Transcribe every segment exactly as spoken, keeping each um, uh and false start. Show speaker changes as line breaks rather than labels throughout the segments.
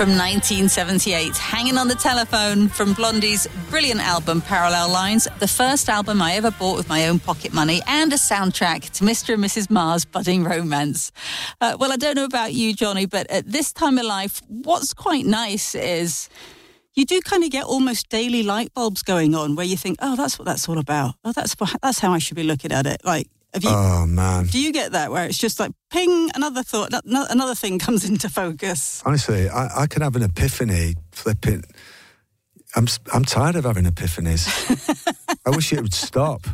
from nineteen seventy-eight, Hanging on the Telephone from Blondie's brilliant album Parallel Lines, the first album I ever bought with my own pocket money and a soundtrack to Mister and Missus Mars' budding romance. Uh, well, I don't know about you, Johnny, but at this time of life, what's quite nice is you do kind of get almost daily light bulbs going on where you think, oh, that's what that's all about. Oh, that's that's how I should be looking at it. Like, have you,
oh, man.
Do you get that where it's just like, ping, another thought, another thing comes into focus?
Honestly, I, I can have an epiphany flipping. I'm I'm tired of having epiphanies. I wish it would stop.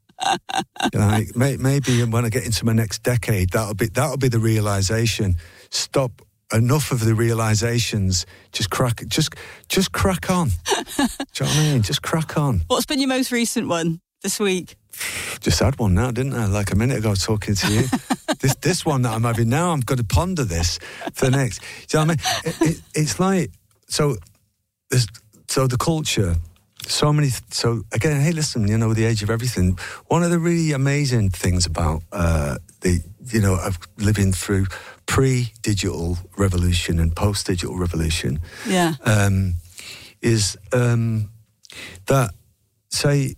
Like, may, maybe when I get into my next decade, that'll be that'll be the realisation. Stop. Enough of the realisations. Just crack. Just just crack on. Do you know what I mean? Just crack on.
What's been your most recent one this week?
Just had one now, didn't I? Like a minute ago, talking to you. this this one that I'm having now, I'm going to ponder this for the next. Do you know what I mean? It, it, it's like so. There's, so the culture. So many. So again, hey, listen. You know, the age of everything. One of the really amazing things about uh, the you know of living through pre-digital revolution and post-digital revolution.
Yeah.
Um, is um, that say.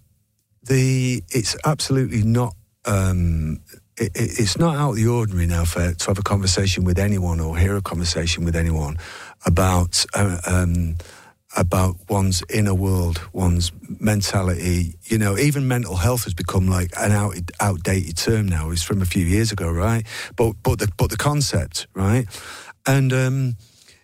The it's absolutely not um, it, it's not out of the ordinary now for to have a conversation with anyone or hear a conversation with anyone about uh, um, about one's inner world, one's mentality. You know, even mental health has become like an out, outdated term now. It's from a few years ago, right? But but the but the concept, right? And um,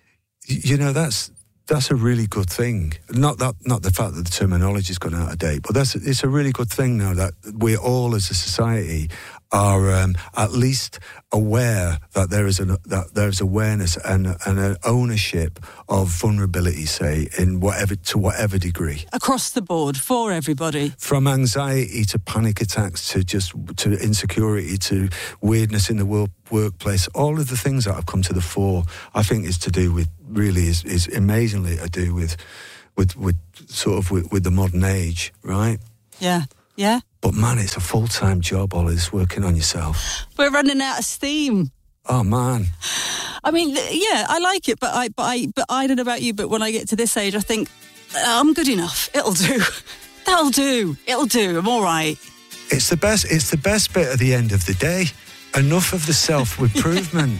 you know that's. That's a really good thing. Not that, not the fact that the terminology's gone out of date, but that's it's a really good thing now that we all, as a society, are um, at least aware that there is an that there is awareness and and an ownership of vulnerability, say, in whatever to whatever degree
across the board for everybody,
from anxiety to panic attacks to just to insecurity to weirdness in the world, workplace. All of the things that have come to the fore, I think, is to do with really is, is amazingly to do with with with sort of with, with the modern age, right?
Yeah, yeah.
But man, it's a full-time job, all this working on yourself.
We're running out of steam.
Oh man.
I mean, yeah, I like it, but I, but I, but I don't know about you, but when I get to this age, I think I'm good enough. It'll do. That'll do. It'll do. I'm all right.
It's the best. It's the best bit at the end of the day. Enough of the self-improvement.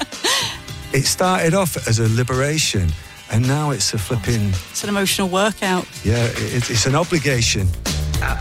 It started off as a liberation, and now it's a flipping.
It's an emotional workout.
Yeah, it, it's an obligation.